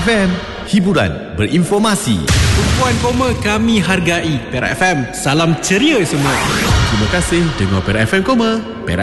FM, hiburan berinformasi. Tumpuan koma kami hargai. Perak FM, salam ceria semua. Terima kasih dengar Perak FM Koma. Perak